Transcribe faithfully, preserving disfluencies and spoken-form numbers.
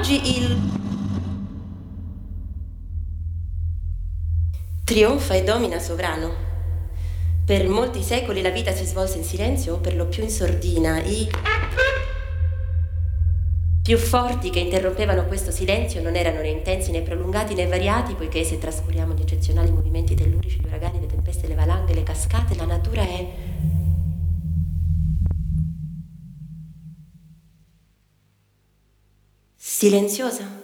oggi il trionfa e domina sovrano. Per molti secoli la vita si svolse in silenzio o per lo più in sordina. I più forti che interrompevano questo silenzio non erano né intensi né prolungati né variati, poiché se trascuriamo gli eccezionali movimenti tellurici, gli uragani, le tempeste, le valanghe, le cascate, la natura è silenziosa.